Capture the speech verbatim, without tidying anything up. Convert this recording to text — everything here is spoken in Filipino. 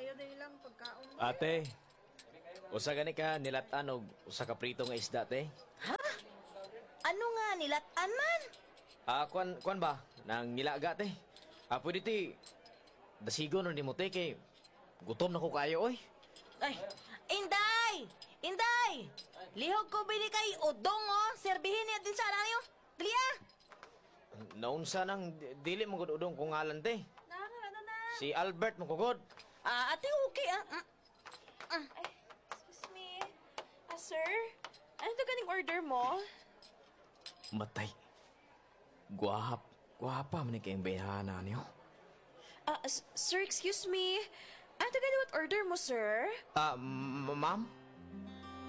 Kayo na ilang pagkaon mo. Ate, usa gani ka nilatan og usa ka prito nga isda, te? Ano nga nilatan man? Ah, kwan, kwan ba? Nang nilaga, te? Ah, pwede ti, dasigo no ni mo, te, kay gutom na ko kayo, oy. Ay, Inday! Inday! Lihog ko bili kay udong, oh. Serbihin niya din sana niyo. Dali ah! Naunsa nang di- dili mo gud udong kung ngalan, te. Nakaka, ano na? Si Albert mo kugod. Ah, ate, okay ah. Mm. Ay, excuse me. Ah, sir? Ano to ganing order mo? Matay. Guwap. Guwapa man ni kayong bayhana niyo. Ah, s- sir, excuse me. Ano to ganing what order mo, sir? Ah, m- ma'am?